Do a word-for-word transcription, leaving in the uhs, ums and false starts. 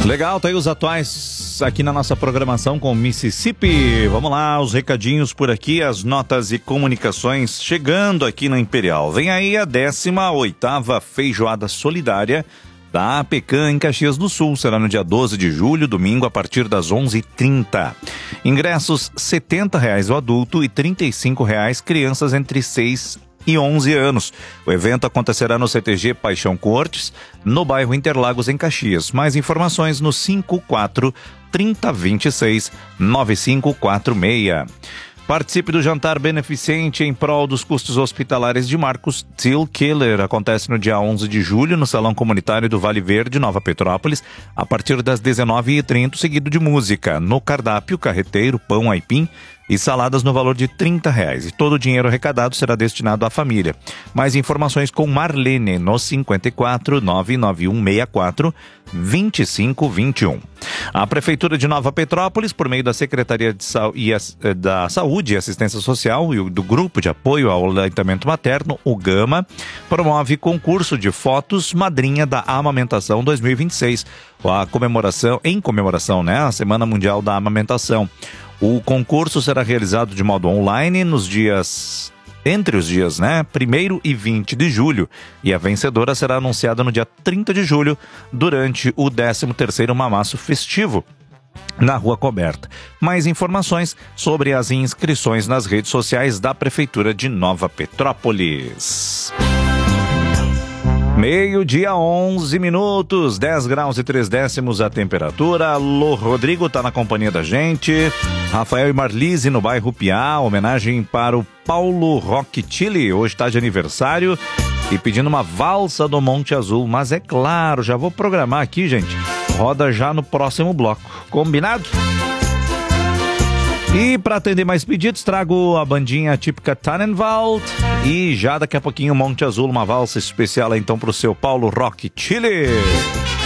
Legal, tá aí os atuais aqui na nossa programação com Mississippi. Vamos lá, os recadinhos por aqui, as notas e comunicações chegando aqui na Imperial. Vem aí a décima oitava Feijoada Solidária da Pecan em Caxias do Sul. Será no dia doze de julho, domingo, a partir das onze e trinta. Ingressos setenta reais o adulto e trinta e cinco reais crianças entre seis e onze anos. O evento acontecerá no C T G Paixão Cortes, no bairro Interlagos, em Caxias. Mais informações no cinco quatro, trinta, vinte e seis, nove cinco quatro seis. Participe do jantar beneficente em prol dos custos hospitalares de Marcos Till Keller. Acontece no dia onze de julho, no Salão Comunitário do Vale Verde, Nova Petrópolis, a partir das dezenove e trinta, seguido de música. No cardápio, carreteiro, pão, aipim e saladas no valor de trinta reais. E todo o dinheiro arrecadado será destinado à família. Mais informações com Marlene no cinquenta e quatro, nove nove um seis quatro, vinte e cinco vinte e um. A Prefeitura de Nova Petrópolis, por meio da Secretaria de Sa- e As- da Saúde e Assistência Social e do Grupo de Apoio ao Aleitamento Materno, o GAMA, promove concurso de fotos Madrinha da Amamentação dois mil e vinte e seis. A comemoração, em comemoração, né, a Semana Mundial da Amamentação. O concurso será realizado de modo online nos dias, entre os dias, né, primeiro e vinte de julho, e a vencedora será anunciada no dia trinta de julho, durante o décimo terceiro Mamaço Festivo, na Rua Coberta. Mais informações sobre as inscrições nas redes sociais da Prefeitura de Nova Petrópolis. Meio-dia, onze minutos, dez graus e três décimos a temperatura. Alô, Rodrigo tá na companhia da gente. Rafael e Marlise no bairro Piá, homenagem para o Paulo Rock Chile, hoje tá de aniversário, e pedindo uma valsa do Monte Azul. Mas é claro, já vou programar aqui, gente. Roda já no próximo bloco. Combinado? E para atender mais pedidos, trago a bandinha típica Tannenwald e já daqui a pouquinho Monte Azul, uma valsa especial então pro seu Paulo Rock Chile.